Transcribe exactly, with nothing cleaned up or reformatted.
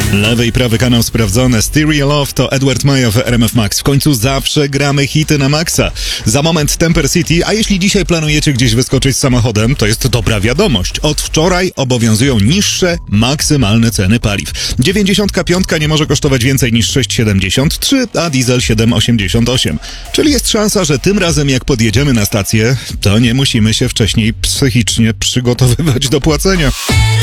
Lewy i prawy kanał sprawdzone. Stereo Love to Edward Maja w R M F Max. W końcu zawsze gramy hity na maksa. Za moment Temper City, a jeśli dzisiaj planujecie gdzieś wyskoczyć samochodem, to jest dobra wiadomość. Od wczoraj obowiązują niższe maksymalne ceny paliw. dziewięćdziesiątka piątka nie może kosztować więcej niż sześć siedemdziesiąt trzy, a diesel siedem osiemdziesiąt osiem. Czyli jest szansa, że tym razem jak podjedziemy na stację, to nie musimy się wcześniej psychicznie przygotowywać do płacenia.